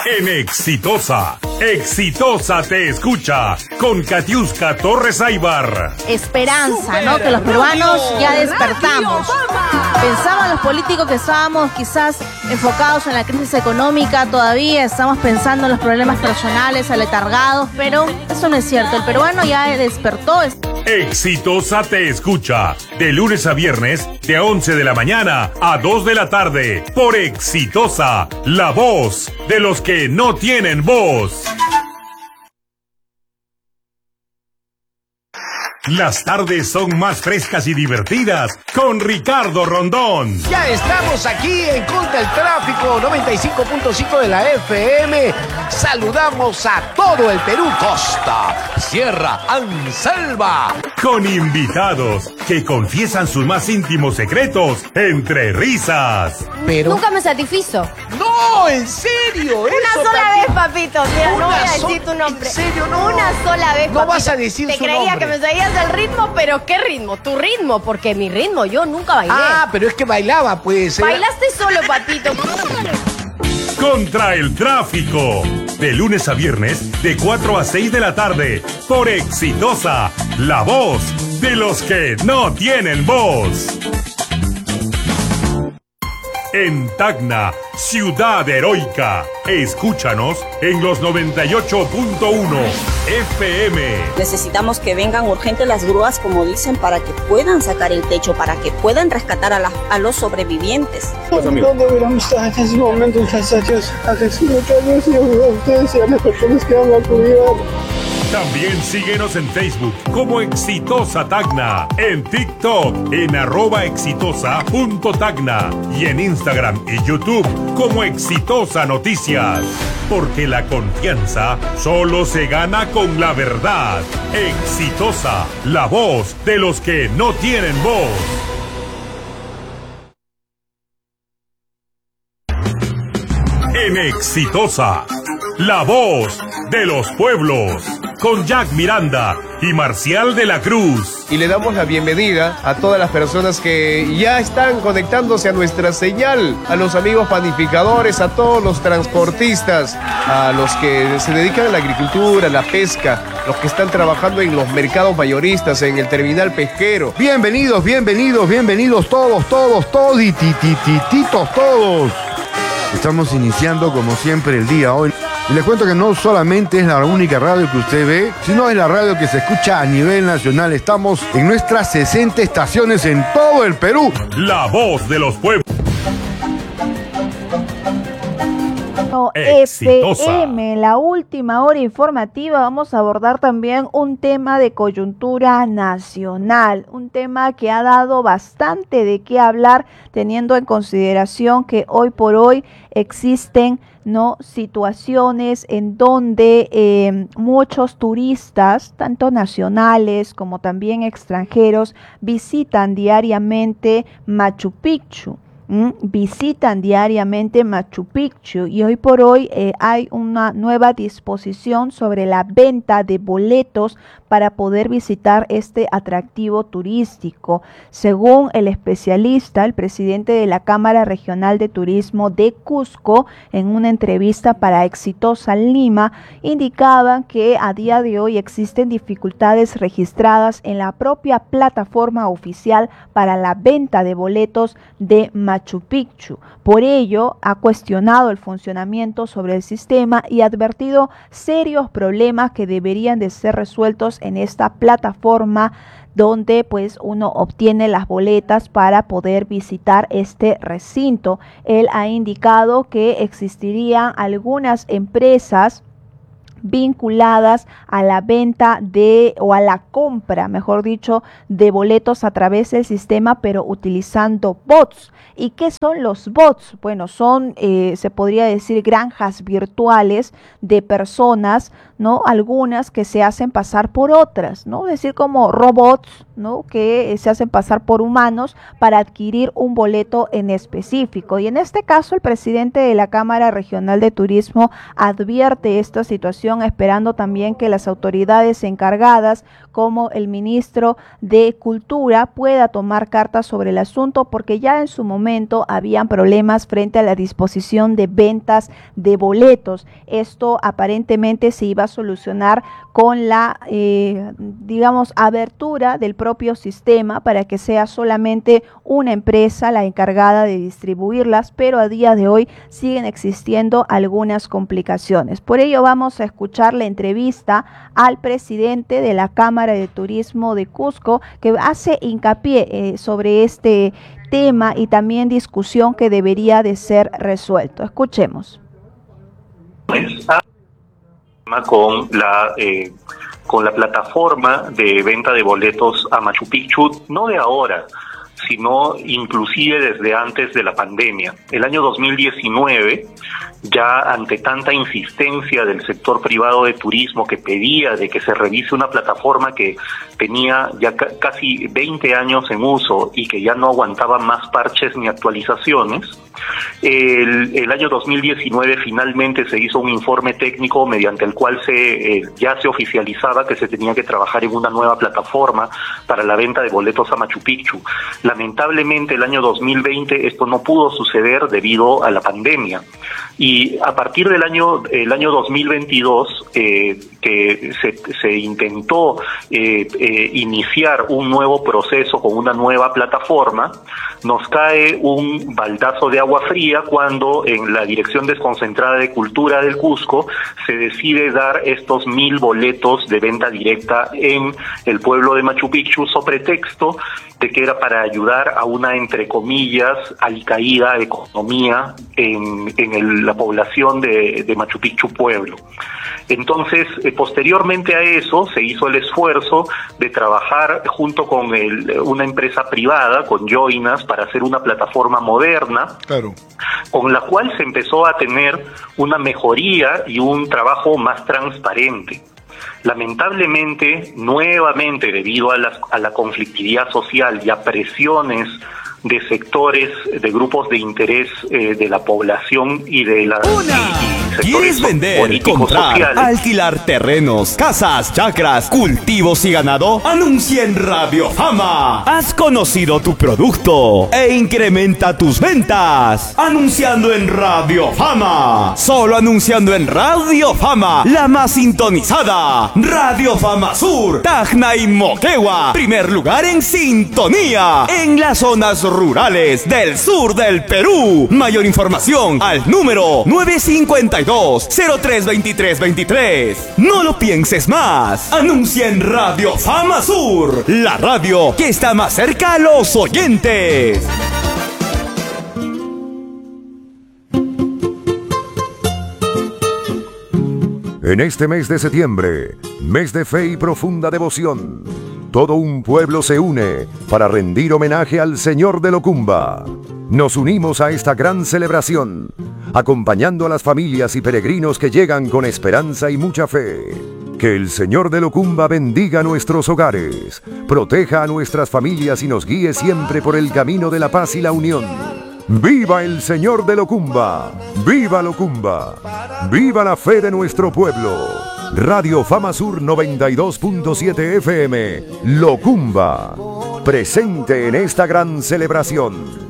En Exitosa. Exitosa te escucha con Katiuska Torres Aybar. Esperanza, ¿no? Que los peruanos ya despertamos. Pensaban los políticos que estábamos quizás enfocados en la crisis económica, todavía estamos pensando en los problemas personales, aletargados, pero eso no es cierto. El peruano ya despertó. Exitosa te escucha de lunes a viernes de 11 de la mañana a 2 de la tarde por Exitosa, la voz de los que no tienen voz. Las tardes son más frescas y divertidas con Ricardo Rondón. Ya estamos aquí en Contra el Tráfico, 95.5 de la FM. Saludamos a todo el Perú, costa, sierra, selva. Con invitados que confiesan sus más íntimos secretos entre risas. Pero nunca me satisfizo. No, en serio. Una sola vez, papito. Mira, no voy a decir tu nombre. ¿En serio? No. Una sola vez, papito. No vas a decir su nombre. Te creía que me sabías el ritmo, pero ¿qué ritmo? Tu ritmo, porque mi ritmo yo nunca bailé. Ah, pero es que bailaba, pues. Bailaste solo, papito. Contra el Tráfico. De lunes a viernes, de 4 a 6 de la tarde. Por Exitosa, la voz de los que no tienen voz. En Tacna, ciudad heroica. Escúchanos en los 98.1 FM. Necesitamos que vengan urgentes las grúas, como dicen, para que puedan sacar el techo, para que puedan rescatar a los sobrevivientes. ¿Dónde hubiéramos estado en ese momento? Gracias a Dios, hace muchos años, y a ustedes y a las personas que han acudido. También síguenos en Facebook como Exitosa Tacna, en TikTok en @exitosa.tacna y en Instagram y YouTube como Exitosa Noticias. Porque la confianza solo se gana con la verdad. Exitosa, la voz de los que no tienen voz. En Exitosa, la voz de los pueblos, con Jack Miranda y Marcial de la Cruz. Y le damos la bienvenida a todas las personas que ya están conectándose a nuestra señal, a los amigos panificadores, a todos los transportistas, a los que se dedican a la agricultura, a la pesca, los que están trabajando en los mercados mayoristas, en el terminal pesquero. Bienvenidos, bienvenidos, bienvenidos todos, todititititos todos. Estamos iniciando como siempre el día hoy. Y les cuento que no solamente es la única radio que usted ve, sino es la radio que se escucha a nivel nacional. Estamos en nuestras 60 estaciones en todo el Perú. La voz de los pueblos. FM, la última hora informativa. Vamos a abordar también un tema de coyuntura nacional, un tema que ha dado bastante de qué hablar, teniendo en consideración que hoy por hoy existen situaciones en donde muchos turistas, tanto nacionales como también extranjeros, visitan diariamente Machu Picchu. Visitan diariamente Machu Picchu y hoy por hoy hay una nueva disposición sobre la venta de boletos para poder visitar este atractivo turístico. Según el especialista, el presidente de la Cámara Regional de Turismo de Cusco, en una entrevista para Exitosa Lima, indicaban que a día de hoy existen dificultades registradas en la propia plataforma oficial para la venta de boletos de Machu Picchu. Por ello, ha cuestionado el funcionamiento sobre el sistema y ha advertido serios problemas que deberían de ser resueltos en esta plataforma donde pues uno obtiene las boletas para poder visitar este recinto. Él ha indicado que existirían algunas empresas vinculadas a la venta o a la compra, mejor dicho, de boletos a través del sistema, pero utilizando bots. ¿Y qué son los bots? Bueno, son, se podría decir, granjas virtuales de personas, ¿no? Algunas que se hacen pasar por otras, ¿no? Es decir, como robots, ¿no? Que se hacen pasar por humanos para adquirir un boleto en específico. Y en este caso, el presidente de la Cámara Regional de Turismo advierte esta situación situación, esperando también que las autoridades encargadas, como el ministro de Cultura, pueda tomar cartas sobre el asunto, porque ya en su momento habían problemas frente a la disposición de ventas de boletos. Esto aparentemente se iba a solucionar con la, digamos, abertura del propio sistema para que sea solamente una empresa la encargada de distribuirlas, pero a día de hoy siguen existiendo algunas complicaciones. Por ello vamos a escuchar la entrevista al presidente de la Cámara de Turismo de Cusco, que hace hincapié sobre este tema y también discusión que debería de ser resuelto. Escuchemos. Con la plataforma de venta de boletos a Machu Picchu, no de ahora, sino inclusive desde antes de la pandemia. El año 2019, ya ante tanta insistencia del sector privado de turismo que pedía de que se revise una plataforma que tenía ya casi 20 años en uso y que ya no aguantaba más parches ni actualizaciones, el año 2019 finalmente se hizo un informe técnico mediante el cual ya se oficializaba que se tenía que trabajar en una nueva plataforma para la venta de boletos a Machu Picchu. Lamentablemente el año 2020 esto no pudo suceder debido a la pandemia, y a partir del año 2022 que se intentó iniciar un nuevo proceso con una nueva plataforma, nos cae un baldazo de agua fría cuando en la Dirección Desconcentrada de Cultura del Cusco se decide dar estos 1.000 boletos de venta directa en el pueblo de Machu Picchu, sobre pretexto de que era para ayudar a una, entre comillas, alicaída economía en la población de Machu Picchu pueblo. Entonces, posteriormente a eso, se hizo el esfuerzo de trabajar junto con una empresa privada, con Joinas, para hacer una plataforma moderna, claro, con la cual se empezó a tener una mejoría y un trabajo más transparente. Lamentablemente, nuevamente, debido a la conflictividad social y a presiones de sectores, de grupos de interés de la población y de la... ¿Quieres vender, comprar, sociales, alquilar terrenos, casas, chacras, cultivos y ganado? Anuncia en Radio Fama. Has conocido tu producto e incrementa tus ventas anunciando en Radio Fama. Solo anunciando en Radio Fama, la más sintonizada. Radio Fama Sur, Tacna y Moquegua. Primer lugar en sintonía en las zonas rurales del sur del Perú. Mayor información al número 952-032323. No lo pienses más. Anuncia en Radio Fama Sur, la radio que está más cerca a los oyentes. En este mes de septiembre, mes de fe y profunda devoción, todo un pueblo se une para rendir homenaje al Señor de Locumba. Nos unimos a esta gran celebración, acompañando a las familias y peregrinos que llegan con esperanza y mucha fe. Que el Señor de Locumba bendiga nuestros hogares, proteja a nuestras familias y nos guíe siempre por el camino de la paz y la unión. ¡Viva el Señor de Locumba! ¡Viva Locumba! ¡Viva la fe de nuestro pueblo! Radio Fama Sur 92.7 FM, Locumba, presente en esta gran celebración.